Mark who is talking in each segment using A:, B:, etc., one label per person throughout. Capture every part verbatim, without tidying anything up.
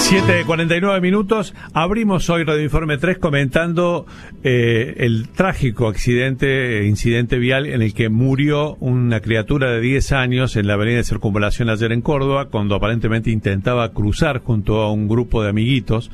A: siete cuarenta y nueve minutos. Abrimos hoy Radio Informe tres comentando eh, el trágico accidente, incidente vial en el que murió una criatura de diez años en la avenida de Circunvalación ayer en Córdoba, cuando aparentemente intentaba cruzar junto a un grupo de amiguitos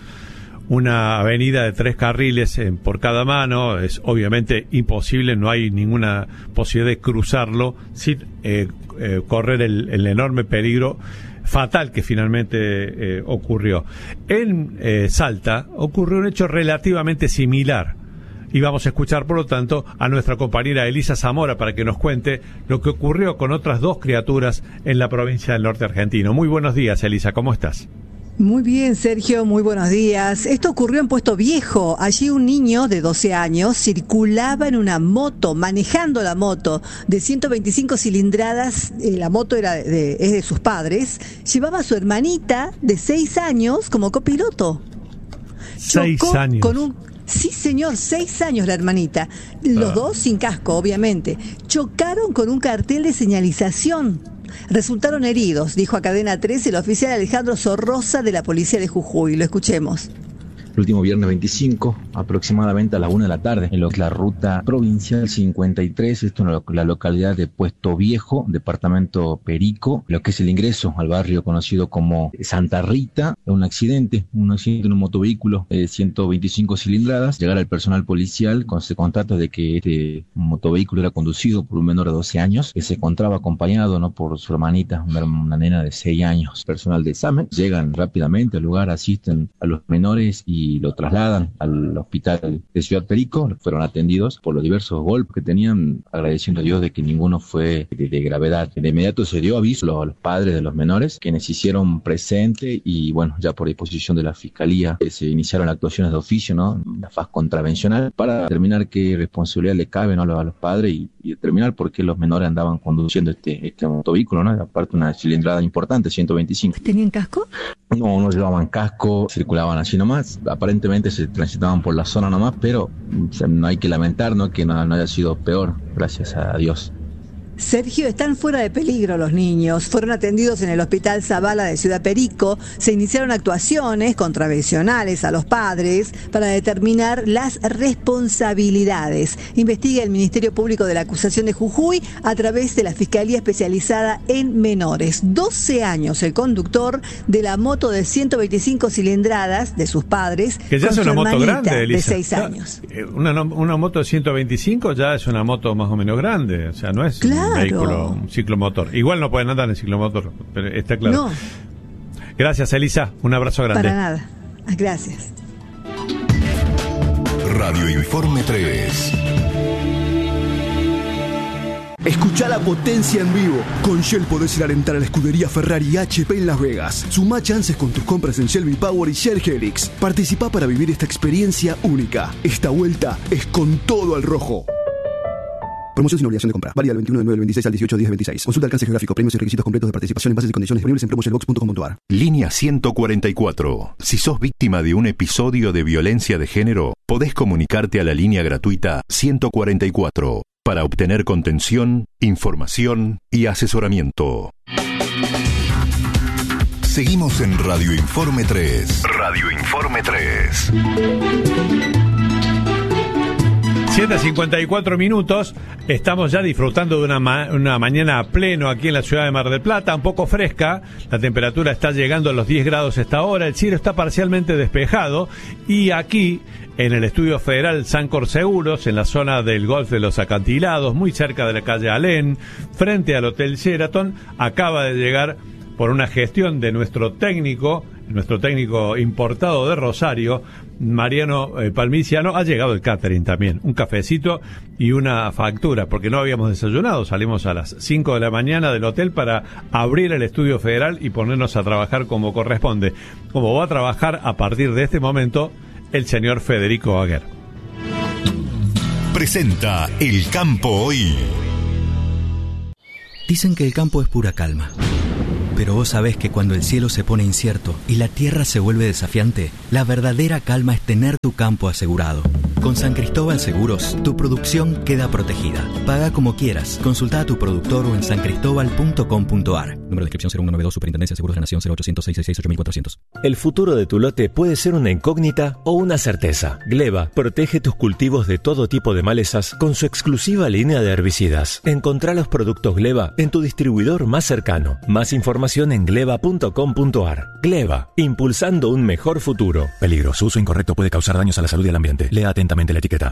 A: una avenida de tres carriles eh, por cada mano. Es obviamente imposible, no hay ninguna posibilidad de cruzarlo sin eh, eh, correr el, el enorme peligro fatal que finalmente eh, ocurrió. En eh, Salta ocurrió un hecho relativamente similar y vamos a escuchar por lo tanto a nuestra compañera Elisa Zamora para que nos cuente lo que ocurrió con otras dos criaturas en la provincia del norte argentino. Muy buenos días, Elisa, ¿cómo estás?
B: Muy bien, Sergio, muy buenos días. Esto ocurrió en Puesto Viejo. Allí un niño de doce años circulaba en una moto, manejando la moto de ciento veinticinco cilindradas. Eh, la moto era de, es de sus padres. Llevaba a su hermanita de seis años como copiloto.
A: Seis
B: Chocó
A: años.
B: Con un... Sí, señor, seis años la hermanita. Los ah. dos sin casco, obviamente. Chocaron con un cartel de señalización. Resultaron heridos, dijo a Cadena tres el oficial Alejandro Sorrosa de la policía de Jujuy. Lo escuchemos.
C: El último viernes veinticinco, aproximadamente a la una de la tarde, en lo que es la ruta provincial cincuenta y tres, esto en la localidad de Puesto Viejo, departamento Perico, lo que es el ingreso al barrio conocido como Santa Rita, un accidente, un accidente en un motovehículo de ciento veinticinco cilindradas. Llegar al personal policial, con se constata de que este motovehículo era conducido por un menor de doce años, que se encontraba acompañado no por su hermanita, una, una nena de seis años. Personal de examen llegan rápidamente al lugar, asisten a los menores y y lo trasladan al hospital de Ciudad Perico. Fueron atendidos por los diversos golpes que tenían, agradeciendo a Dios de que ninguno fue de, de gravedad. De inmediato se dio aviso a los padres de los menores, quienes se hicieron presente y bueno, ya por disposición de la Fiscalía eh, se iniciaron actuaciones de oficio, ¿no? La faz contravencional para determinar qué responsabilidad le cabe, ¿no? a los padres y, y determinar por qué los menores andaban conduciendo este, este motovehículo, ¿no? Aparte una cilindrada importante, ciento veinticinco.
B: ¿Tenían casco?
C: No, no llevaban casco, circulaban así nomás. Aparentemente se transitaban por la zona nomás, pero o sea, no hay que lamentar, ¿no? que no, no haya sido peor, gracias a Dios.
B: Sergio, están fuera de peligro los niños. Fueron atendidos en el Hospital Zavala de Ciudad Perico. Se iniciaron actuaciones contravencionales a los padres para determinar las responsabilidades. Investiga el Ministerio Público de la Acusación de Jujuy a través de la Fiscalía Especializada en Menores. doce años el conductor de la moto de ciento veinticinco cilindradas de sus padres.
A: Que ya es una moto grande, Elisa.
B: De seis años.
A: Una, una moto de ciento veinticinco ya es una moto más o menos grande. O sea, no es...
B: Claro.
A: Un vehículo, un ciclomotor. Igual no pueden andar en ciclomotor, pero está claro.
B: No.
A: Gracias, Elisa. Un abrazo grande.
B: Para nada. Gracias.
D: Radio Informe tres.
E: Escucha la potencia en vivo. Con Shell podés ir a alentar a la escudería Ferrari H P en Las Vegas. Sumá chances con tus compras en Shell V-Power y Shell Helix. Participá para vivir esta experiencia única. Esta vuelta es con todo al rojo. Promoción sin obligación de compra. Válida del veintiuno de nueve del veintiséis al dieciocho de diez del veintiséis. Consulta alcance geográfico, premios y requisitos completos de participación en bases y condiciones disponibles en promoshellbox punto com punto a r.
D: Línea ciento cuarenta y cuatro. Si sos víctima de un episodio de violencia de género, podés comunicarte a la línea gratuita ciento cuarenta y cuatro para obtener contención, información y asesoramiento. Seguimos en Radio Informe tres. Radio Informe tres.
A: siete cincuenta y cuatro minutos, estamos ya disfrutando de una, ma- una mañana a pleno aquí en la ciudad de Mar del Plata, un poco fresca, la temperatura está llegando a los diez grados a esta hora, el cielo está parcialmente despejado y aquí en el Estudio Federal Sancor Seguros, en la zona del Golf de los Acantilados, muy cerca de la calle Alén, frente al Hotel Sheraton, acaba de llegar por una gestión de nuestro técnico, nuestro técnico importado de Rosario, Mariano eh, Palmiciano, ha llegado el catering también, un cafecito y una factura, porque no habíamos desayunado, salimos a las cinco de la mañana del hotel para abrir el Estudio Federal y ponernos a trabajar como corresponde, como va a trabajar a partir de este momento el señor Federico Aguer.
D: Presenta El Campo Hoy.
F: Dicen que el campo es pura calma. Pero vos sabés que cuando el cielo se pone incierto y la tierra se vuelve desafiante, la verdadera calma es tener tu campo asegurado. Con San Cristóbal Seguros, tu producción queda protegida. Paga como quieras. Consulta a tu productor o en san cristóbal punto com punto a r. Número de inscripción cero uno nueve dos, Superintendencia de Seguros de la Nación, cero ochocientos, seiscientos sesenta y seis, ocho mil cuatrocientos.
G: El futuro de tu lote puede ser una incógnita o una certeza. Gleva protege tus cultivos de todo tipo de malezas con su exclusiva línea de herbicidas. Encontrá los productos Gleva en tu distribuidor más cercano. Más información en gleva punto com punto a r. Gleva, impulsando un mejor futuro.
H: Peligro, su uso incorrecto puede causar daños a la salud y al ambiente. Lea atentamente la etiqueta.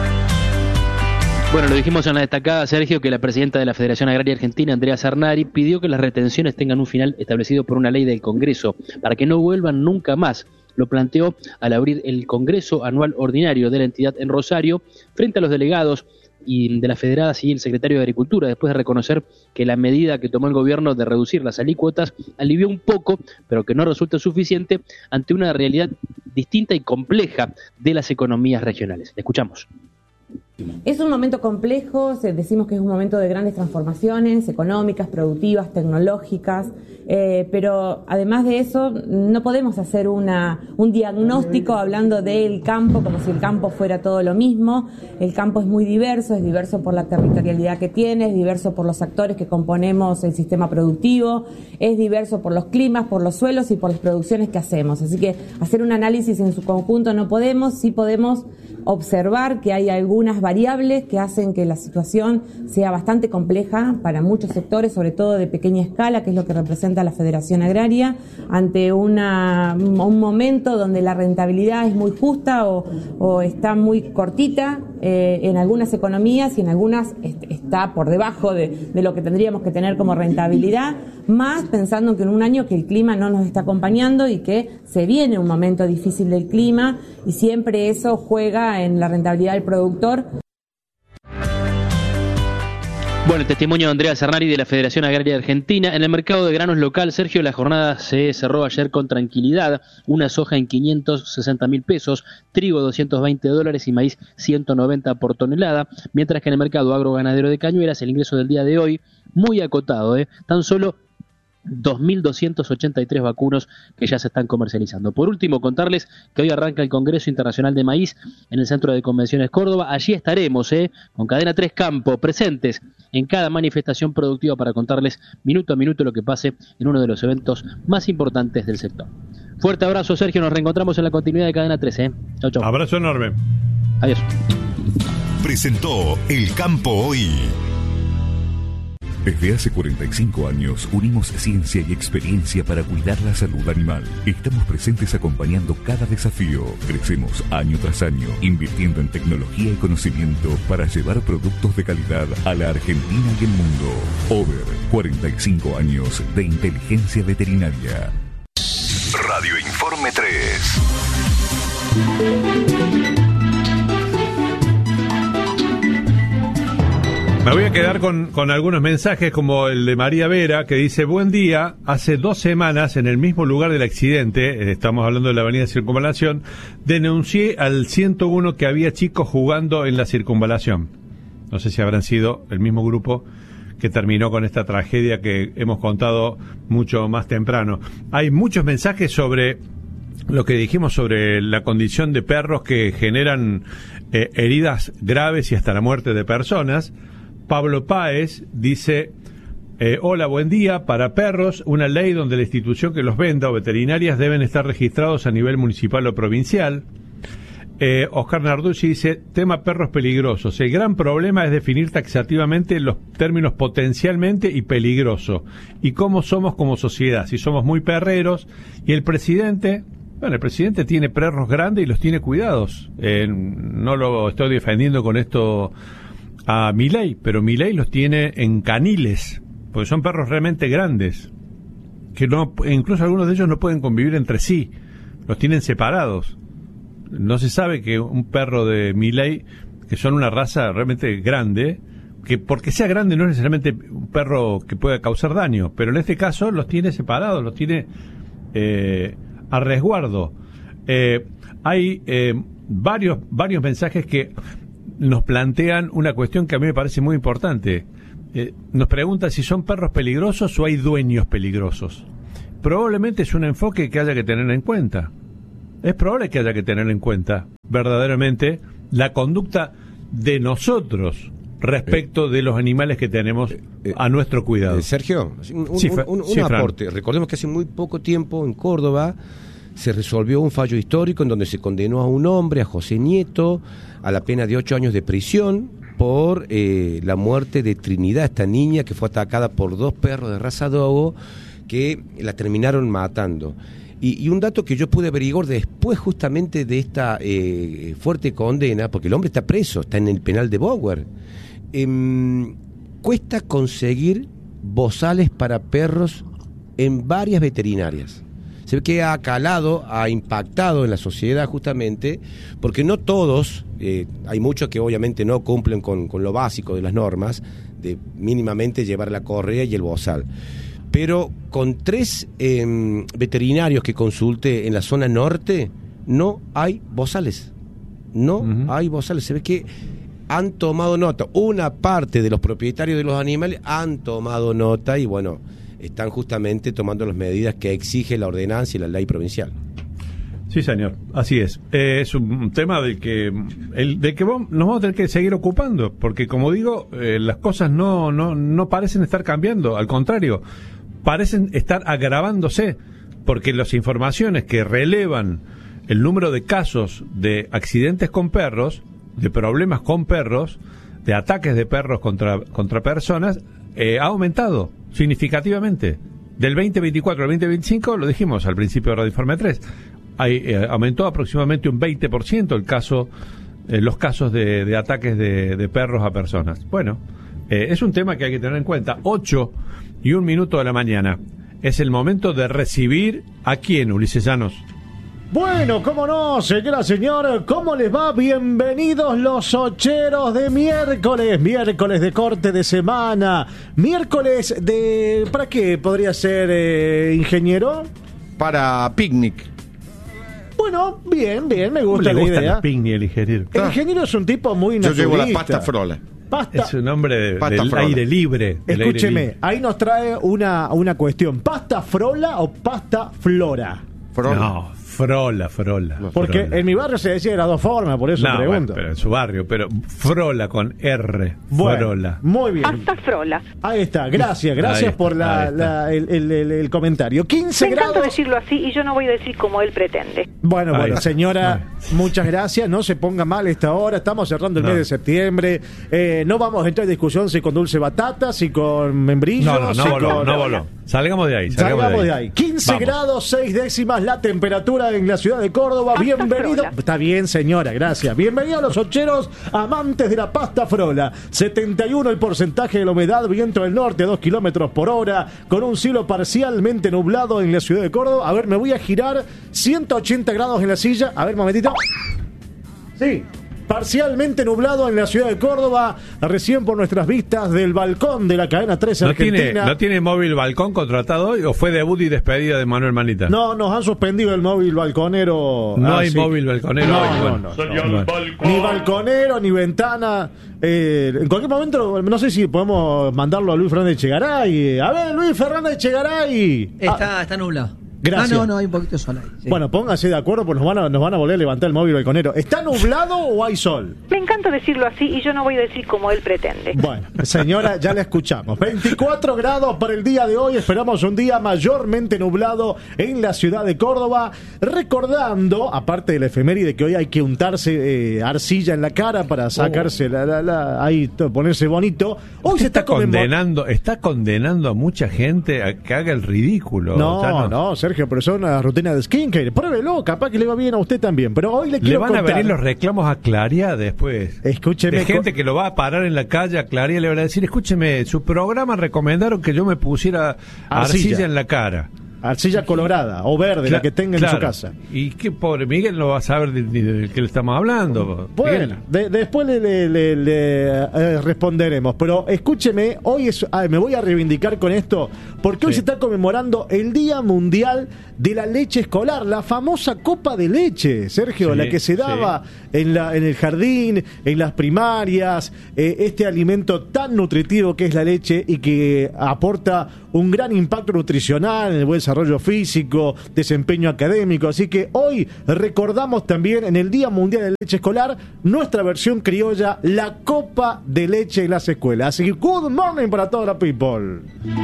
I: Bueno, lo dijimos en la destacada, Sergio, que la presidenta de la Federación Agraria Argentina, Andrea Zarnari, pidió que las retenciones tengan un final establecido por una ley del Congreso, para que no vuelvan nunca más. Lo planteó al abrir el Congreso Anual Ordinario de la entidad en Rosario, frente a los delegados y de las federadas y el secretario de Agricultura, después de reconocer que la medida que tomó el gobierno de reducir las alícuotas alivió un poco, pero que no resulta suficiente ante una realidad distinta y compleja de las economías regionales. Escuchamos.
J: Es un momento complejo, decimos que es un momento de grandes transformaciones económicas, productivas, tecnológicas, eh, pero además de eso no podemos hacer una, un diagnóstico hablando del campo como si el campo fuera todo lo mismo. El campo es muy diverso, es diverso por la territorialidad que tiene, es diverso por los actores que componemos el sistema productivo, es diverso por los climas, por los suelos y por las producciones que hacemos. Así que hacer un análisis en su conjunto no podemos, sí podemos observar que hay algunas variables que hacen que la situación sea bastante compleja para muchos sectores, sobre todo de pequeña escala, que es lo que representa la Federación Agraria, ante una, un momento donde la rentabilidad es muy justa o, o está muy cortita eh, en algunas economías y en algunas est- está por debajo de, de lo que tendríamos que tener como rentabilidad, más pensando que en un año que el clima no nos está acompañando y que se viene un momento difícil del clima y siempre eso juega en la rentabilidad del productor.
I: Bueno, el testimonio de Andrea Zarnari de la Federación Agraria Argentina. En el mercado de granos local, Sergio, la jornada se cerró ayer con tranquilidad. Una soja en quinientos sesenta mil pesos, trigo doscientos veinte dólares y maíz ciento noventa por tonelada. Mientras que en el mercado agroganadero de Cañuelas, el ingreso del día de hoy, muy acotado, ¿eh? Tan solo dos mil doscientos ochenta y tres vacunos que ya se están comercializando. Por último, contarles que hoy arranca el Congreso Internacional de Maíz en el Centro de Convenciones Córdoba. Allí estaremos, ¿eh? con Cadena tres Campo, presentes en cada manifestación productiva para contarles minuto a minuto lo que pase en uno de los eventos más importantes del sector. Fuerte abrazo, Sergio. Nos reencontramos en la continuidad de Cadena tres. ¿eh? Chau, chau.
A: Abrazo enorme.
I: Adiós.
D: Presentó El Campo Hoy.
K: Desde hace cuarenta y cinco años unimos ciencia y experiencia para cuidar la salud animal. Estamos presentes acompañando cada desafío. Crecemos año tras año, invirtiendo en tecnología y conocimiento para llevar productos de calidad a la Argentina y el mundo. Over, cuarenta y cinco años de inteligencia veterinaria.
D: Radio Informe tres.
A: Me voy a quedar con, con algunos mensajes como el de María Vera, que dice: buen día, hace dos semanas en el mismo lugar del accidente, estamos hablando de la avenida Circunvalación, denuncié al ciento uno que había chicos jugando en la Circunvalación. No sé si habrán sido el mismo grupo que terminó con esta tragedia que hemos contado mucho más temprano. Hay muchos mensajes sobre lo que dijimos sobre la condición de perros que generan eh, heridas graves y hasta la muerte de personas. Pablo Páez dice: eh, hola, buen día. Para perros, una ley donde la institución que los venda o veterinarias deben estar registrados a nivel municipal o provincial. Eh, Oscar Narducci dice: tema perros peligrosos. El gran problema es definir taxativamente los términos potencialmente y peligroso. Y cómo somos como sociedad, si somos muy perreros. Y el presidente... Bueno, el presidente tiene perros grandes y los tiene cuidados. Eh, no lo estoy defendiendo con esto a Milei, pero Milei los tiene en caniles, porque son perros realmente grandes, que no, incluso algunos de ellos no pueden convivir entre sí, los tienen separados. No se sabe que un perro de Milei, que son una raza realmente grande, que porque sea grande no es necesariamente un perro que pueda causar daño, pero en este caso los tiene separados, los tiene eh, a resguardo. Eh, hay eh, varios, varios mensajes que nos plantean una cuestión que a mí me parece muy importante. Eh, nos pregunta si son perros peligrosos o hay dueños peligrosos. Probablemente es un enfoque que haya que tener en cuenta. Es probable que haya que tener en cuenta verdaderamente la conducta de nosotros respecto eh, de los animales que tenemos eh, a nuestro cuidado.
L: Eh, Sergio, un,
A: sí,
L: un, un, un
A: sí,
L: aporte.
A: Fran.
L: Recordemos que hace muy poco tiempo en Córdoba se resolvió un fallo histórico en donde se condenó a un hombre, a José Nieto, a la pena de ocho años de prisión por eh, la muerte de Trinidad, esta niña que fue atacada por dos perros de raza dogo que la terminaron matando. Y, y un dato que yo pude averiguar después justamente de esta eh, fuerte condena, porque el hombre está preso, está en el penal de Bower, eh, cuesta conseguir bozales para perros en varias veterinarias. Se ve que ha calado, ha impactado en la sociedad justamente, porque no todos, eh, hay muchos que obviamente no cumplen con, con lo básico de las normas, de mínimamente llevar la correa y el bozal. Pero con tres eh, veterinarios que consulté en la zona norte, no hay bozales. No uh-huh. hay bozales. Se ve que han tomado nota. Una parte de los propietarios de los animales han tomado nota y bueno, están justamente tomando las medidas que exige la ordenanza y la ley provincial.
A: Sí, señor, así es. Eh, es un tema del que el, del que vamos, nos vamos a tener que seguir ocupando, porque como digo, eh, las cosas no, no, no parecen estar cambiando, al contrario, parecen estar agravándose, porque las informaciones que relevan el número de casos de accidentes con perros, de problemas con perros, de ataques de perros contra, contra personas, eh, ha aumentado significativamente. Del veinte veinticuatro al veinte veinticinco, lo dijimos al principio de Radio Informe tres, hay, eh, aumentó aproximadamente un veinte por ciento el caso, eh, los casos de, de ataques de, de perros a personas. Bueno, eh, es un tema que hay que tener en cuenta. Ocho y un minuto de la mañana. Es el momento de recibir a quién, Ulises Llanos.
M: Bueno, cómo no, señora, señor, ¿cómo les va? Bienvenidos los ocheros de miércoles, miércoles de corte de semana, miércoles de... ¿Para qué podría ser, eh, ingeniero?
N: Para picnic.
M: Bueno, bien, bien, me gusta la idea.
A: El picnic, el ingeniero.
M: El ingeniero es un tipo muy naturalista.
N: Yo llevo la pasta frola.
M: Pasta.
A: Es un hombre de,
N: pasta
A: del
N: frola.
A: aire libre. Del
M: Escúcheme,
A: aire libre.
M: ahí nos trae una, una cuestión. ¿Pasta frola o pasta flora?
N: Frola.
A: No, frola, frola.
M: Porque
A: frola.
M: en mi barrio se decía de las dos formas, por eso
A: no,
M: pregunto.
A: Bueno, pero en su barrio, pero frola con R.
M: Bueno,
A: frola.
M: Muy bien.
O: Pasta frola.
M: Ahí está, gracias, gracias
A: está,
M: por la, la, el, el, el, el comentario. quince
O: Me encanta
M: grados.
O: decirlo así y yo no voy a decir como él pretende.
M: Bueno,
A: Ahí
M: bueno,
A: está.
M: señora, muchas gracias. No se ponga mal esta hora. Estamos cerrando el
A: No.
M: mes de septiembre. Eh, no vamos a entrar en discusión si con dulce batata, si con membrillo.
A: No, no, no
M: si
A: voló,
M: con...
A: no voló. Salgamos de ahí. Salgamos,
M: Salgamos
A: de
M: de
A: ahí.
M: ahí. quince
A: Vamos.
M: grados, seis décimas la temperatura en la ciudad de Córdoba.
O: Pasta
M: Bienvenido.
O: frola.
M: Está bien, señora, gracias. Bienvenido a los ocheros amantes de la pasta frola. setenta y uno el porcentaje de la humedad, viento del norte a dos kilómetros por hora, con un cielo parcialmente nublado en la ciudad de Córdoba. A ver, me voy a girar ciento ochenta grados en la silla. A ver, un momentito. Sí. Parcialmente nublado en la ciudad de Córdoba, recién por nuestras vistas del balcón de la cadena tres
A: ¿No
M: Argentina.
A: tiene, ¿No tiene móvil balcón contratado hoy o fue debut y despedida de Manuel Manita?
M: No, nos han suspendido el móvil balconero.
A: No
M: Ah,
A: hay
M: sí.
A: móvil balconero
M: No,
A: hoy.
M: no,
A: Bueno,
M: no,
A: bueno.
M: no, no. Ni balconero, ni ventana. Eh, en cualquier momento, no sé si podemos mandarlo a Luis Fernández Chegaray. A ver, Luis Fernández Chegaray.
P: Está, ah, está nublado.
M: Gracias.
P: Ah, no, no, hay un poquito de sol ahí. Sí.
M: Bueno, pónganse de acuerdo, pues nos van a, nos van a volver a levantar el móvil balconero. ¿Está nublado o hay sol?
O: Me encanta decirlo así y yo no voy a decir como él pretende.
M: Bueno, señora, ya la escuchamos. veinticuatro grados para el día de hoy. Esperamos un día mayormente nublado en la ciudad de Córdoba. Recordando, aparte de la efeméride, que hoy hay que untarse eh, arcilla en la cara para sacarse
A: Oh.
M: la, la, la, ahí, ponerse bonito. Hoy se está,
A: está condenando, está condenando a mucha gente a que haga el ridículo.
M: No,
A: Llanos.
M: no, Sergio, pero son una rutina de skincare. Pruébelo, capaz que le va bien a usted también. Pero hoy le
A: Le
M: quiero
A: van a
M: contar.
A: venir los reclamos a Claria después.
M: Escúcheme.
A: De gente que lo va a parar en la calle a Claria y le van a decir, escúcheme, su programa recomendaron que yo me pusiera arcilla,
M: Arcilla.
A: en la cara.
M: Arcilla colorada o verde,
A: Cla-
M: la que tenga
A: claro.
M: en su casa.
A: Y qué pobre Miguel no va a saber de, ni de qué le estamos hablando.
M: Bueno,
A: Miguel.
M: de- después le, le- le- le, eh, responderemos. Pero escúcheme, hoy es, ay, me voy a reivindicar con esto, porque hoy
A: Sí.
M: se está conmemorando el Día Mundial de la Leche Escolar, la famosa copa de leche, Sergio,
A: Sí,
M: la que se daba en, la, en el jardín, en las primarias, eh, este alimento tan nutritivo que es la leche y que aporta un gran impacto nutricional en el buen desarrollo físico, desempeño académico. Así que hoy recordamos también en el Día Mundial de Leche Escolar nuestra versión criolla, la copa de leche en las escuelas. Así que good morning para toda la people.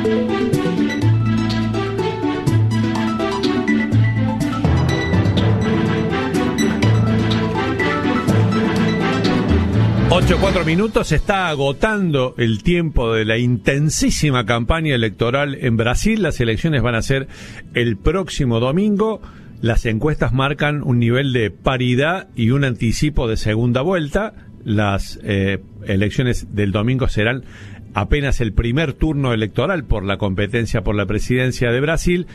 A: ocho, cuatro minutos, se está agotando el tiempo de la intensísima campaña electoral en Brasil. Las elecciones van a ser el próximo domingo. Las encuestas marcan un nivel de paridad y un anticipo de segunda vuelta. Las eh, elecciones del domingo serán apenas el primer turno electoral por la competencia por la presidencia de Brasil,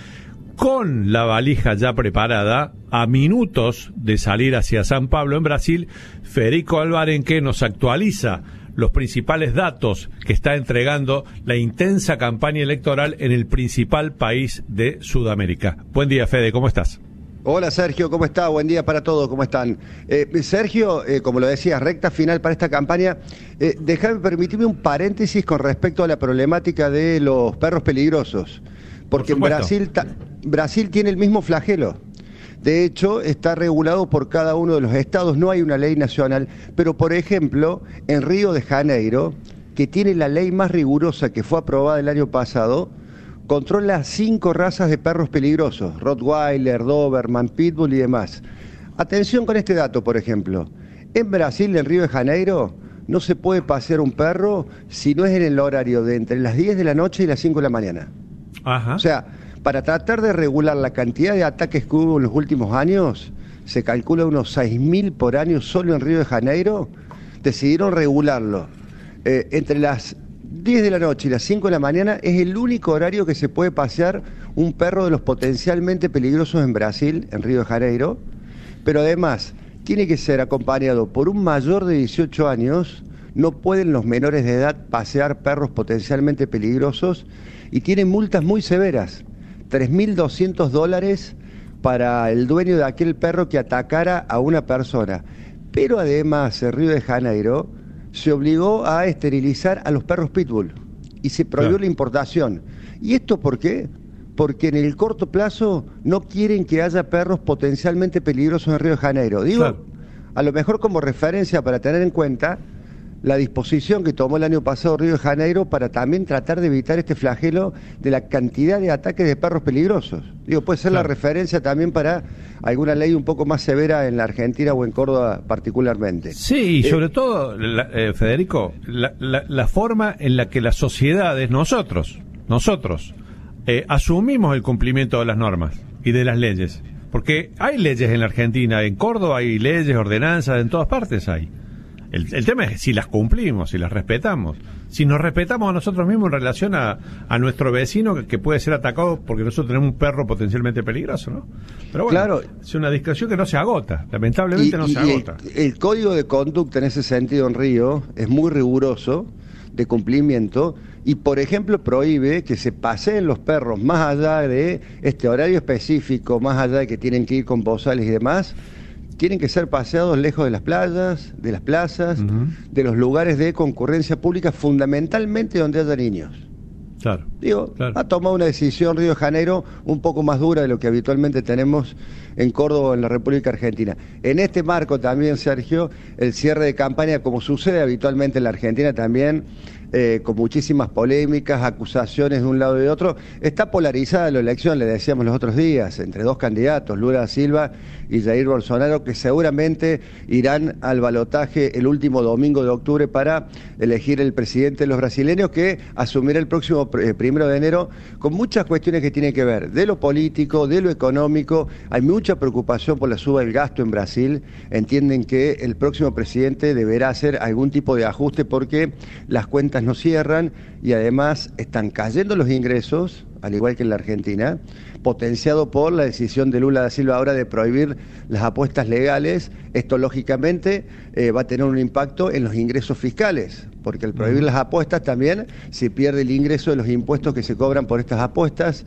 A: con la valija ya preparada, a minutos de salir hacia San Pablo en Brasil. Federico Alvarenque nos actualiza los principales datos que está entregando la intensa campaña electoral en el principal país de Sudamérica. Buen día, Fede, ¿cómo estás?
Q: Hola Sergio, ¿cómo está? Buen día para todos, ¿cómo están? Eh, Sergio, eh, como lo decía, recta final para esta campaña. Eh, déjame, permitirme un paréntesis con respecto a la problemática de los perros peligrosos. Porque en Brasil, ta, Brasil tiene el mismo flagelo. De hecho, está regulado por cada uno de los estados, no hay una ley nacional. Pero, por ejemplo, en Río de Janeiro, que tiene la ley más rigurosa que fue aprobada el año pasado, controla cinco razas de perros peligrosos: Rottweiler, Doberman, Pitbull y demás. Atención con este dato, por ejemplo. En Brasil, en Río de Janeiro, no se puede pasear un perro si no es en el horario de entre las diez de la noche y las cinco de la mañana.
A: Ajá.
Q: O sea, para tratar de regular la cantidad de ataques que hubo en los últimos años, se calcula unos seis mil por año solo en Río de Janeiro. Decidieron regularlo. Eh, entre las diez de la noche y las cinco de la mañana es el único horario que se puede pasear un perro de los potencialmente peligrosos en Brasil, en Río de Janeiro. Pero además, tiene que ser acompañado por un mayor de dieciocho años. No pueden los menores de edad pasear perros potencialmente peligrosos. Y tienen multas muy severas, tres mil doscientos dólares para el dueño de aquel perro que atacara a una persona. Pero además, en Río de Janeiro se obligó a esterilizar a los perros pitbull y se prohibió claro. la importación. ¿Y esto por qué? Porque en el corto plazo no quieren que haya perros potencialmente peligrosos en Río de Janeiro. Digo, claro. a lo mejor como referencia para tener en cuenta la disposición que tomó el año pasado Río de Janeiro para también tratar de evitar este flagelo de la cantidad de ataques de perros peligrosos. Digo, puede ser claro. la referencia también para alguna ley un poco más severa en la Argentina o en Córdoba particularmente.
A: Sí, y
Q: eh,
A: sobre todo, la, eh, Federico, la, la, la forma en la que las sociedades, nosotros, nosotros, eh, asumimos el cumplimiento de las normas y de las leyes. Porque hay leyes en la Argentina, en Córdoba hay leyes, ordenanzas, en todas partes hay. El, el tema es si las cumplimos, si las respetamos, si nos respetamos a nosotros mismos en relación a, a nuestro vecino que, que puede ser atacado porque nosotros tenemos un perro potencialmente peligroso, ¿no? Pero bueno, claro. es una discusión que no se agota, lamentablemente y, no y, se agota.
Q: El, el código de conducta en ese sentido en Río es muy riguroso de cumplimiento y, por ejemplo, prohíbe que se paseen los perros más allá de este horario específico, más allá de que tienen que ir con bozales y demás. Tienen que ser paseados lejos de las playas, de las plazas, uh-huh. de los lugares de concurrencia pública, fundamentalmente donde haya niños.
A: Claro.
Q: Digo,
A: claro.
Q: ha tomado una decisión Río de Janeiro un poco más dura de lo que habitualmente tenemos en Córdoba o en la República Argentina. En este marco también, Sergio, el cierre de campaña, como sucede habitualmente en la Argentina también, eh, con muchísimas polémicas, acusaciones de un lado y de otro, está polarizada la elección, le decíamos los otros días, entre dos candidatos, Lula da Silva y Jair Bolsonaro, que seguramente irán al balotaje el último domingo de octubre para elegir el presidente de los brasileños, que asumirá el próximo eh, primero de enero, con muchas cuestiones que tienen que ver de lo político, de lo económico. Hay mucha preocupación por la suba del gasto en Brasil. Entienden que el próximo presidente deberá hacer algún tipo de ajuste porque las cuentas no cierran y además están cayendo los ingresos, al igual que en la Argentina, potenciado por la decisión de Lula da Silva ahora de prohibir las apuestas legales. Esto lógicamente eh, va a tener un impacto en los ingresos fiscales, porque al prohibir uh-huh. las apuestas también se pierde el ingreso de los impuestos que se cobran por estas apuestas.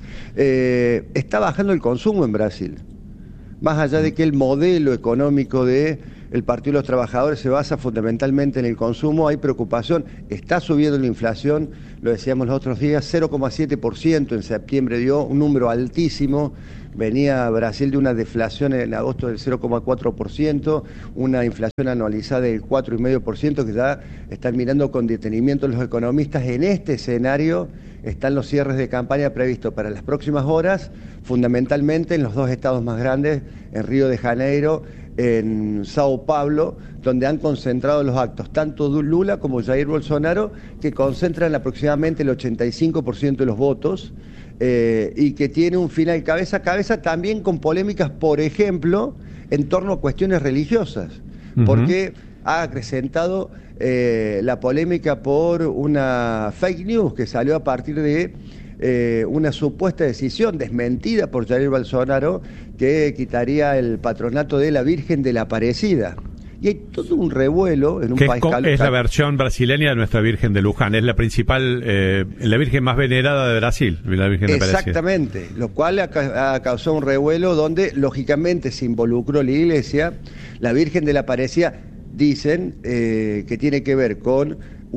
Q: Eh, está bajando el consumo en Brasil, más allá de que el modelo económico de el Partido de los Trabajadores se basa fundamentalmente en el consumo, hay preocupación, está subiendo la inflación, lo decíamos los otros días, cero coma siete por ciento en septiembre dio un número altísimo, venía Brasil de una deflación en agosto del cero coma cuatro por ciento, una inflación anualizada del cuatro coma cinco por ciento que ya están mirando con detenimiento los economistas. En este escenario están los cierres de campaña previstos para las próximas horas, fundamentalmente en los dos estados más grandes, en Río de Janeiro, en Sao Paulo, donde han concentrado los actos tanto Lula como Jair Bolsonaro, que concentran aproximadamente el ochenta y cinco por ciento de los votos, eh, y que tiene un final cabeza a cabeza también con polémicas, por ejemplo, en torno a cuestiones religiosas, uh-huh. porque ha acrecentado eh, la polémica por una fake news que salió a partir de eh, una supuesta decisión desmentida por Jair Bolsonaro que quitaría el patronato de la Virgen de la Aparecida. Y hay todo un revuelo en un
A: que
Q: país...
A: Es, es la versión brasileña de nuestra Virgen de Luján, es la principal, eh, la Virgen más venerada de Brasil, la Virgen de Aparecida. Exactamente,
Q: lo cual ha, ha causado un revuelo donde lógicamente se involucró la Iglesia. La Virgen de la Aparecida, dicen, eh, que tiene que ver con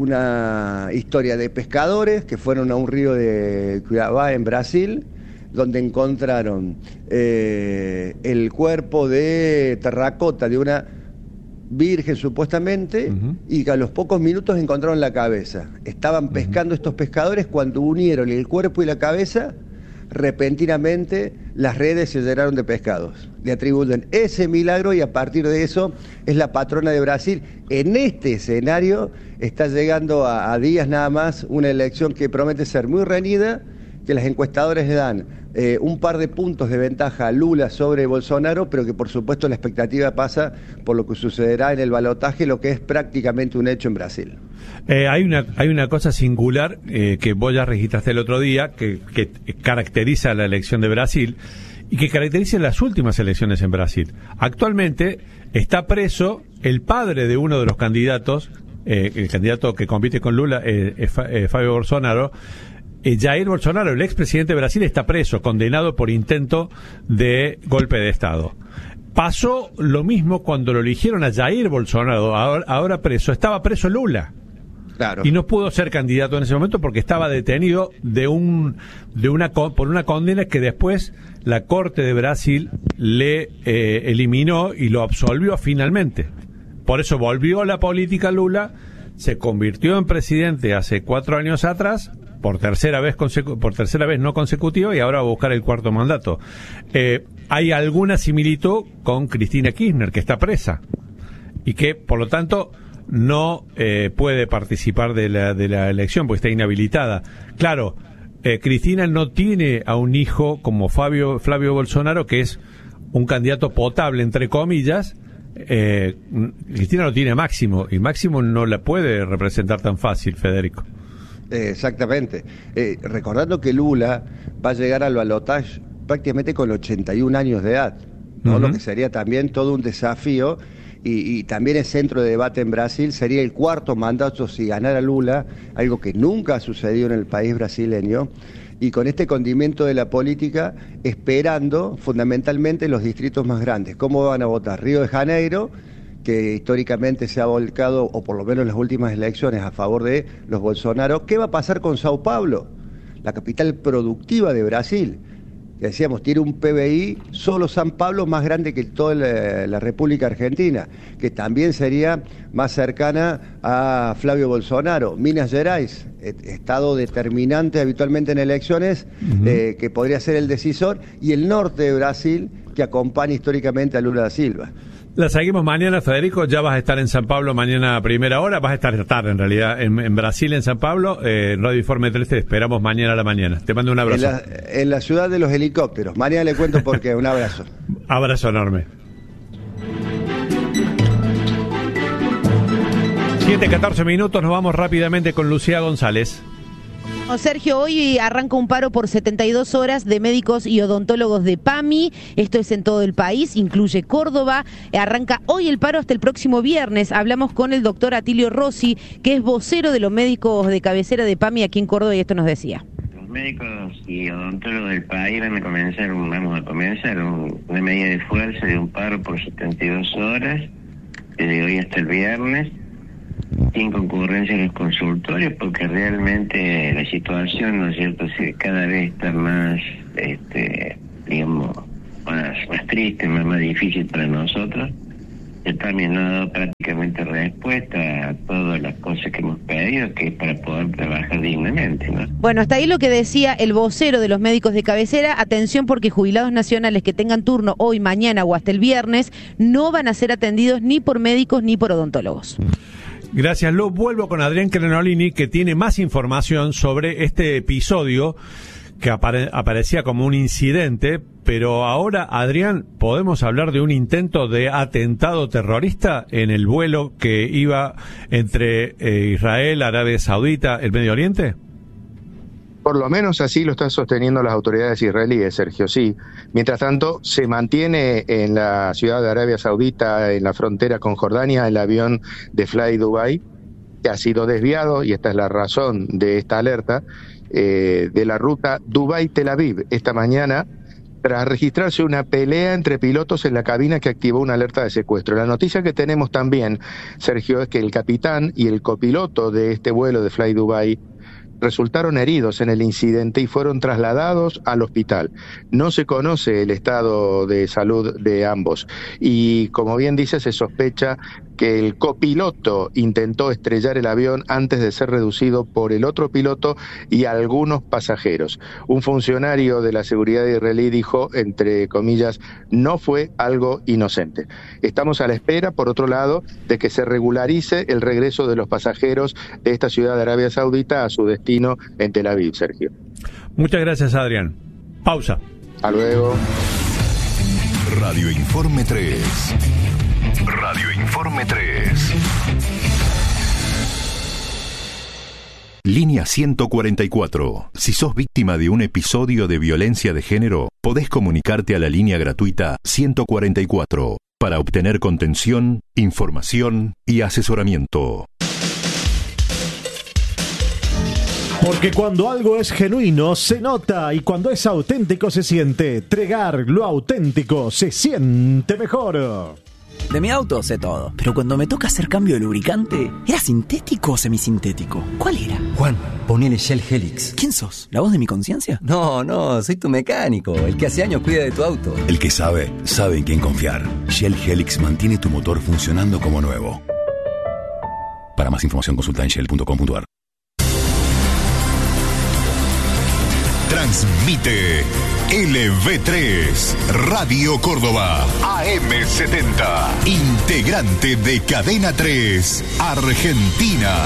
Q: una historia de pescadores que fueron a un río de Cuiabá en Brasil, donde encontraron eh, el cuerpo de terracota de una virgen supuestamente, uh-huh. y a los pocos minutos encontraron la cabeza. Estaban pescando uh-huh. estos pescadores, cuando unieron el cuerpo y la cabeza, repentinamente las redes se llenaron de pescados. Le atribuyen ese milagro y a partir de eso es la patrona de Brasil. En este escenario está llegando a, a días nada más una elección que promete ser muy reñida, que las encuestadores le dan eh, un par de puntos de ventaja a Lula sobre Bolsonaro, pero que por supuesto la expectativa pasa por lo que sucederá en el balotaje, lo que es prácticamente un hecho en Brasil.
A: Eh, hay una hay una cosa singular eh, que vos ya registraste el otro día, que, que caracteriza la elección de Brasil y que caracteriza las últimas elecciones en Brasil. Actualmente está preso el padre de uno de los candidatos, eh, el candidato que compite con Lula, eh, eh, Fabio Bolsonaro. Eh, Jair Bolsonaro, el expresidente de Brasil, está preso, condenado por intento de golpe de Estado. Pasó lo mismo cuando lo eligieron a Jair Bolsonaro, ahora, ahora preso. Estaba preso Lula. Claro. Y no pudo ser candidato en ese momento porque estaba detenido de un de una por una condena que después la Corte de Brasil le eh, eliminó y lo absolvió finalmente. Por eso volvió a la política Lula, se convirtió en presidente hace cuatro años atrás, por tercera vez consecu- por tercera vez no consecutiva, y ahora va a buscar el cuarto mandato. Eh, hay alguna similitud con Cristina Kirchner, que está presa y que, por lo tanto, no eh, puede participar de la, de la elección porque está inhabilitada. Claro, eh, Cristina no tiene a un hijo como Fabio, Flavio Bolsonaro, que es un candidato potable, entre comillas. Eh, Cristina no tiene a Máximo, y Máximo no la puede representar tan fácil, Federico.
Q: Eh, exactamente. Eh, recordando que Lula va a llegar al balotaje prácticamente con ochenta y un años de edad, ¿no? Uh-huh. Lo que sería también todo un desafío. Y, y también es centro de debate en Brasil, sería el cuarto mandato si ganara Lula, algo que nunca ha sucedido en el país brasileño, y con este condimento de la política, esperando fundamentalmente los distritos más grandes. ¿Cómo van a votar? Río de Janeiro, que históricamente se ha volcado, o por lo menos en las últimas elecciones, a favor de los Bolsonaro. ¿Qué va a pasar con Sao Paulo, la capital productiva de Brasil? Que decíamos, tiene un P B I, solo San Pablo, más grande que toda la, la República Argentina, que también sería más cercana a Flavio Bolsonaro. Minas Gerais, estado determinante habitualmente en elecciones, uh-huh. eh, que podría ser el decisor, y el norte de Brasil, que acompaña históricamente a Lula da Silva.
A: La seguimos mañana, Federico. Ya vas a estar en San Pablo mañana a primera hora. Vas a estar tarde, en realidad, en, en Brasil, en San Pablo. Eh, Radio Informe tres te esperamos mañana a la mañana. Te mando un abrazo.
Q: En la, en la ciudad de los helicópteros. Mañana le cuento por qué. Un abrazo.
A: Abrazo enorme. siete, catorce minutos. Nos vamos rápidamente con Lucía González.
R: Sergio, hoy arranca un paro por setenta y dos horas de médicos y odontólogos de PAMI. Esto es en todo el país, incluye Córdoba. Arranca hoy el paro hasta el próximo viernes. Hablamos con el doctor Atilio Rossi, que es vocero de los médicos de cabecera de PAMI aquí en Córdoba, y esto nos decía.
S: Los médicos y odontólogos del país van a comenzar, vamos a comenzar un, una medida de fuerza de un paro por setenta y dos horas desde hoy hasta el viernes, sin concurrencia en los consultorios, porque realmente la situación, ¿no es cierto?, se cada vez está más, este, digamos, más, más triste, más, más difícil para nosotros. El PAMI no ha dado prácticamente respuesta a todas las cosas que hemos pedido, que es para poder trabajar dignamente, ¿no?
R: Bueno, hasta ahí lo que decía el vocero de los médicos de cabecera. Atención, porque jubilados nacionales que tengan turno hoy, mañana o hasta el viernes no van a ser atendidos ni por médicos ni por odontólogos.
A: Gracias, Lo. Vuelvo con Adrián Crenolini, que tiene más información sobre este episodio que apare- aparecía como un incidente, pero ahora, Adrián, ¿podemos hablar de un intento de atentado terrorista en el vuelo que iba entre eh, Israel, Arabia Saudita, el Medio Oriente?
T: Por lo menos así lo están sosteniendo las autoridades israelíes, Sergio, sí. Mientras tanto, se mantiene en la ciudad de Arabia Saudita, en la frontera con Jordania, el avión de Fly Dubai, que ha sido desviado, y esta es la razón de esta alerta, eh, de la ruta Dubái-Tel Aviv esta mañana, tras registrarse una pelea entre pilotos en la cabina que activó una alerta de secuestro. La noticia que tenemos también, Sergio, es que el capitán y el copiloto de este vuelo de Fly Dubai resultaron heridos en el incidente y fueron trasladados al hospital. No se conoce el estado de salud de ambos y, como bien dice, se sospecha que el copiloto intentó estrellar el avión antes de ser reducido por el otro piloto y algunos pasajeros. Un funcionario de la seguridad israelí dijo, entre comillas, no fue algo inocente. Estamos a la espera, por otro lado, de que se regularice el regreso de los pasajeros de esta ciudad de Arabia Saudita a su destino en Tel Aviv, Sergio.
A: Muchas gracias, Adrián. Pausa.
T: Hasta luego.
D: Radio Informe tres. Radio Informe tres. Línea ciento cuarenta y cuatro. Si sos víctima de un episodio de violencia de género, podés comunicarte a la línea gratuita ciento cuarenta y cuatro para obtener contención, información y asesoramiento.
M: Porque cuando algo es genuino se nota y cuando es auténtico se siente. Tregar lo auténtico se siente mejor.
U: De mi auto sé todo, pero cuando me toca hacer cambio de lubricante, ¿era sintético o semisintético? ¿Cuál era?
V: Juan, ponele Shell Helix.
U: ¿Quién sos? ¿La voz de mi conciencia?
V: No, no, soy tu mecánico, el que hace años cuida de tu auto.
W: El que sabe, sabe en quién confiar. Shell Helix mantiene tu motor funcionando como nuevo. Para más información consulta en shell punto com punto a r.
D: Transmite L V tres, Radio Córdoba, A M setenta, integrante de Cadena tres, Argentina.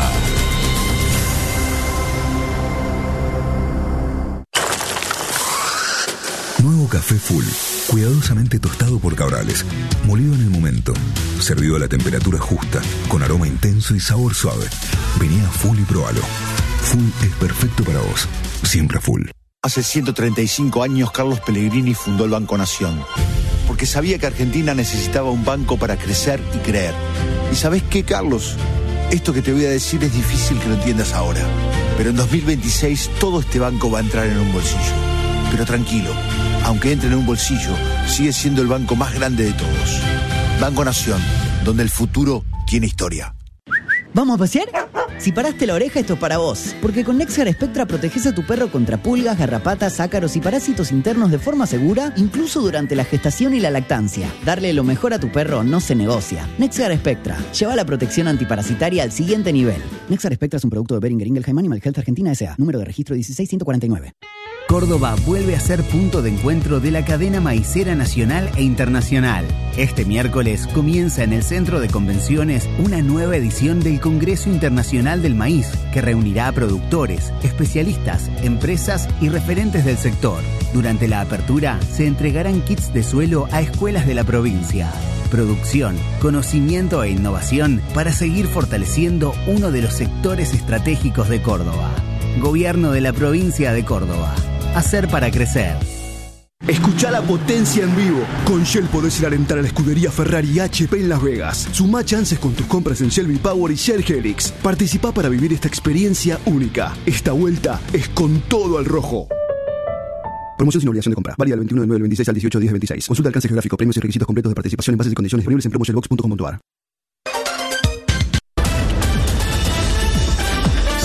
X: Nuevo café Full, cuidadosamente tostado por Cabrales, molido en el momento, servido a la temperatura justa, con aroma intenso y sabor suave. Vení a Full y probalo. Full es perfecto para vos, siempre Full.
Y: Hace ciento treinta y cinco años Carlos Pellegrini fundó el Banco Nación, porque sabía que Argentina necesitaba un banco para crecer y creer. ¿Y sabés qué, Carlos? Esto que te voy a decir es difícil que lo entiendas ahora, pero en dos mil veintiséis todo este banco va a entrar en un bolsillo. Pero tranquilo, aunque entre en un bolsillo, sigue siendo el banco más grande de todos. Banco Nación, donde el futuro tiene historia.
U: ¿Vamos a pasear? Si paraste la oreja, esto es para vos. Porque con Nexgar Spectra proteges a tu perro contra pulgas, garrapatas, ácaros y parásitos internos de forma segura, incluso durante la gestación y la lactancia. Darle lo mejor a tu perro no se negocia. Nexgar Spectra. Lleva la protección antiparasitaria al siguiente nivel. Nexgar Spectra es un producto de Boehringer Ingelheim Animal Health Argentina S A. Número de registro dieciséis mil ciento cuarenta y nueve.
Z: Córdoba vuelve a ser punto de encuentro de la cadena maicera nacional e internacional. Este miércoles comienza en el Centro de Convenciones una nueva edición del Congreso Internacional del Maíz, que reunirá a productores, especialistas, empresas y referentes del sector. Durante la apertura se entregarán kits de suelo a escuelas de la provincia. Producción, conocimiento e innovación para seguir fortaleciendo uno de los sectores estratégicos de Córdoba. Gobierno de la provincia de Córdoba. Hacer para crecer.
E: Escuchá la potencia en vivo. Con Shell podés ir a alentar a la escudería Ferrari y H P en Las Vegas. Sumá chances con tus compras en Shell V-Power y Shell Helix. Participá para vivir esta experiencia única. Esta vuelta es con todo al rojo. Promoción sin obligación de compra. Válida del veintiuno de nueve del veintiséis al dieciocho de diez del veintiséis. Consulta alcance geográfico, premios y requisitos completos de participación en bases y condiciones disponibles en promo shellbox punto com punto a r.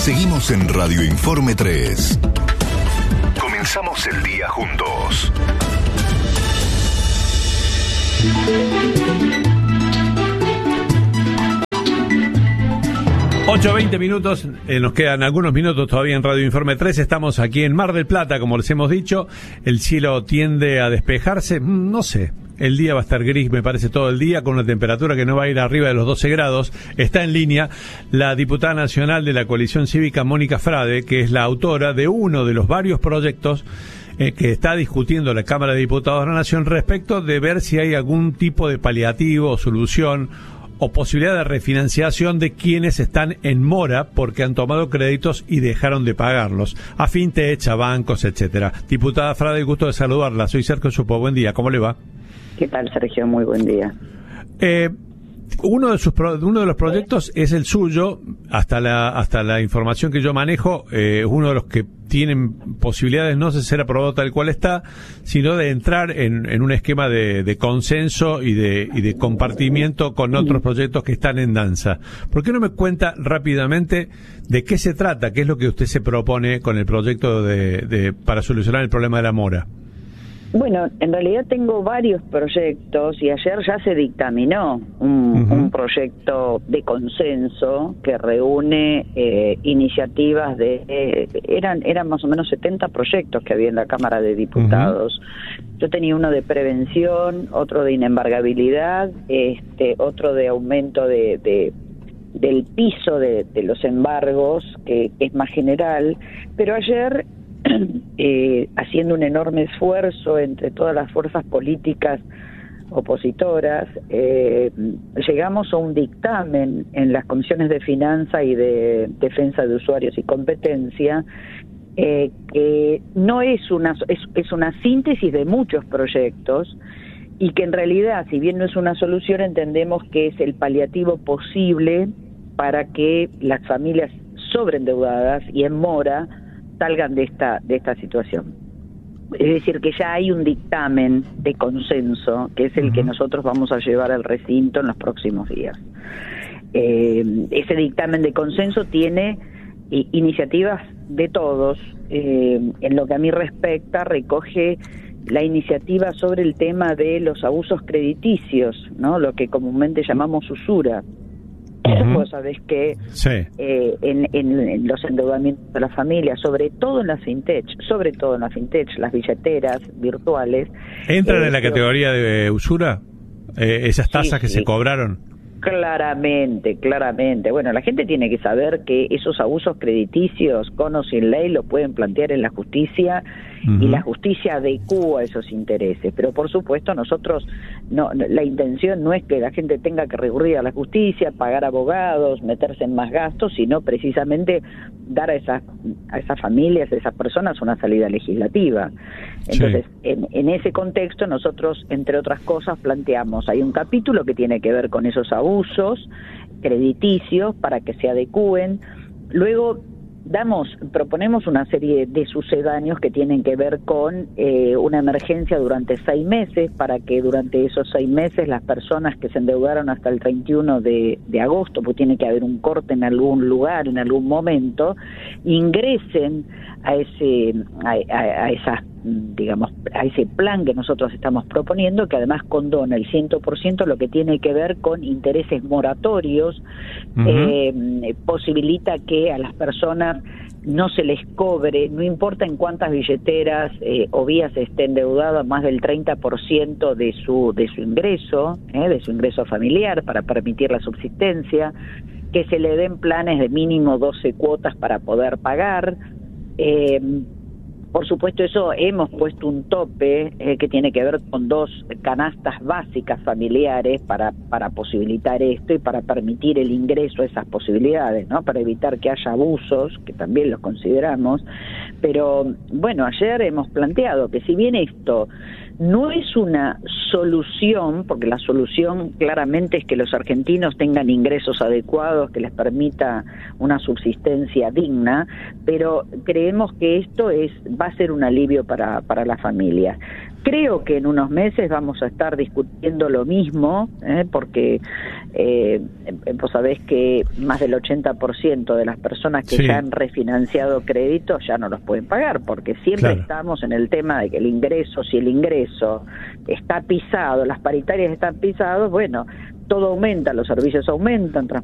D: Seguimos en Radio Informe tres. Comenzamos el día juntos.
A: ocho veinte minutos, eh, nos quedan algunos minutos todavía en Radio Informe tres, estamos aquí en Mar del Plata, como les hemos dicho, el cielo tiende a despejarse, no sé, el día va a estar gris, me parece, todo el día, con una temperatura que no va a ir arriba de los doce grados. Está en línea la diputada nacional de la Coalición Cívica, Mónica Frade, que es la autora de uno de los varios proyectos eh, que está discutiendo la Cámara de Diputados de la Nación respecto de ver si hay algún tipo de paliativo o solución o posibilidad de refinanciación de quienes están en mora porque han tomado créditos y dejaron de pagarlos, a fintech, a bancos, etcétera. Diputada Frade, gusto de saludarla. Soy Sergio Supo. Buen día. ¿Cómo le va?
B: ¿Qué tal, Sergio? Muy buen día.
A: Eh, uno de sus pro, uno de los proyectos es el suyo. Hasta la hasta la información que yo manejo, eh, uno de los que tienen posibilidades no de ser aprobado tal cual está, sino de entrar en, en un esquema de, de consenso y de, y de compartimiento con otros proyectos que están en danza. ¿Por qué no me cuenta rápidamente de qué se trata? ¿Qué es lo que usted se propone con el proyecto de, de para solucionar el problema de la mora?
B: Bueno, en realidad tengo varios proyectos y ayer ya se dictaminó un, uh-huh. un proyecto de consenso que reúne eh, iniciativas de... Eh, eran eran más o menos setenta proyectos que había en la Cámara de Diputados. Uh-huh. Yo tenía uno de prevención, otro de inembargabilidad, este, otro de aumento de... de del piso de, de los embargos, que, que es más general, pero ayer... Eh, haciendo un enorme esfuerzo entre todas las fuerzas políticas opositoras, eh, llegamos a un dictamen en las comisiones de Finanza y de Defensa de Usuarios y Competencia, eh, que no es una, es, es una síntesis de muchos proyectos y que en realidad, si bien no es una solución, entendemos que es el paliativo posible para que las familias sobreendeudadas y en mora salgan de esta de esta situación. Es decir, que ya hay un dictamen de consenso, que es el uh-huh. que nosotros vamos a llevar al recinto en los próximos días. Eh, ese dictamen de consenso tiene eh, iniciativas de todos. Eh, en lo que a mí respecta, recoge la iniciativa sobre el tema de los abusos crediticios, ¿no? Lo que comúnmente llamamos usura. Uh-huh. Vos sabés que sí. eh, en, en, en los endeudamientos de la familia, sobre todo en la fintech, sobre todo en la fintech, las billeteras virtuales...
A: ¿Entran eh, en la pero... categoría de usura? Eh, ¿Esas tasas sí, que sí. se cobraron?
B: Claramente, claramente. Bueno, la gente tiene que saber que esos abusos crediticios, con o sin ley, lo pueden plantear en la justicia uh-huh. y la justicia adecúa esos intereses. Pero por supuesto nosotros, no, la intención no es que la gente tenga que recurrir a la justicia, pagar abogados, meterse en más gastos, sino precisamente dar a esas, a esas familias, a esas personas una salida legislativa. Entonces, sí. en, en ese contexto nosotros, entre otras cosas, planteamos, hay un capítulo que tiene que ver con esos abusos crediticios para que se adecúen. Luego damos, proponemos una serie de sucedáneos que tienen que ver con eh, una emergencia durante seis meses, para que durante esos seis meses las personas que se endeudaron hasta el treinta y uno de agosto, pues tiene que haber un corte en algún lugar, en algún momento, ingresen a ese, a, a, a esas digamos, a ese plan que nosotros estamos proponiendo, que además condona el cien por ciento lo que tiene que ver con intereses moratorios, uh-huh. eh, posibilita que a las personas no se les cobre, no importa en cuántas billeteras eh, o vías esté endeudada, más del treinta por ciento de su de su ingreso, eh, de su ingreso familiar, para permitir la subsistencia, que se le den planes de mínimo doce cuotas para poder pagar. Eh, Por supuesto, eso hemos puesto un tope eh, que tiene que ver con dos canastas básicas familiares para, para posibilitar esto y para permitir el ingreso a esas posibilidades, ¿no? Para evitar que haya abusos, que también los consideramos. Pero, bueno, ayer hemos planteado que si bien esto no es una solución, porque la solución claramente es que los argentinos tengan ingresos adecuados que les permita una subsistencia digna, pero creemos que esto es va a ser un alivio para, para la familia. creo que en unos meses vamos a estar discutiendo lo mismo, ¿eh? porque eh, vos sabés que más del ochenta por ciento de las personas que
A: Sí.
B: ya han refinanciado créditos ya no los pueden pagar, porque siempre
A: Claro.
B: estamos en el tema de que el ingreso, si el ingreso está pisado, las paritarias están pisados, bueno, todo aumenta, los servicios aumentan,